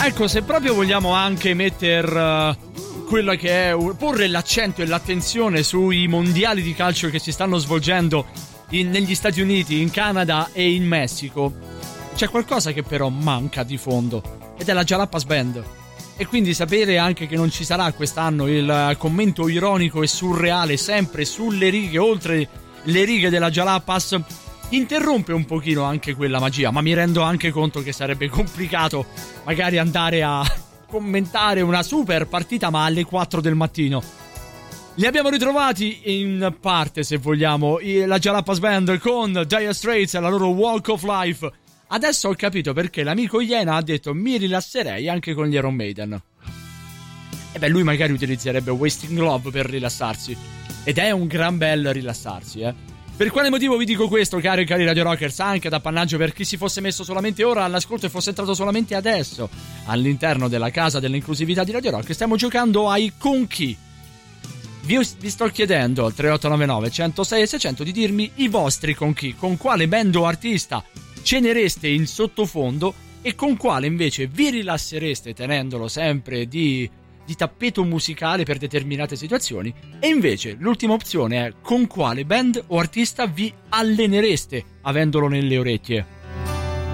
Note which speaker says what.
Speaker 1: Ecco, se proprio vogliamo anche quella che è porre l'accento e l'attenzione sui mondiali di calcio che si stanno svolgendo negli Stati Uniti, in Canada e in Messico, c'è qualcosa che però manca di fondo, ed è la Jalapas Band. E quindi sapere anche che non ci sarà quest'anno il commento ironico e surreale sempre sulle righe, oltre le righe della Jalapas, interrompe un pochino anche quella magia. Ma mi rendo anche conto che sarebbe complicato magari andare a commentare una super partita ma alle 4 del mattino. Li abbiamo ritrovati in parte, se vogliamo, la Jalapas Band con Dire Straits e la loro Walk of Life. Adesso ho capito perché l'amico Iena ha detto mi rilasserei anche con gli Iron Maiden. E beh, lui magari utilizzerebbe Wasting Love per rilassarsi, ed è un gran bel rilassarsi, Per quale motivo vi dico questo, cari e cari Radio Rockers? Anche ad appannaggio per chi si fosse messo solamente ora all'ascolto e fosse entrato solamente adesso all'interno della casa dell'inclusività di Radio Rock. Stiamo giocando ai Con Chi. Vi sto chiedendo al 3899 106 e 600 di dirmi i vostri Con Chi, con quale band o artista cenereste in sottofondo e con quale invece vi rilassereste tenendolo sempre di tappeto musicale per determinate situazioni. E invece l'ultima opzione è con quale band o artista vi allenereste avendolo nelle orecchie.